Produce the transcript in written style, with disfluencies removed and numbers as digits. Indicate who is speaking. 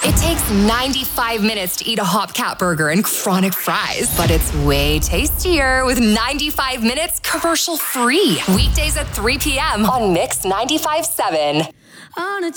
Speaker 1: It takes 95 minutes to eat a Hopcat burger and chronic fries, but it's way tastier with 95 minutes commercial free. Weekdays at 3 p.m. on Mix 95.7.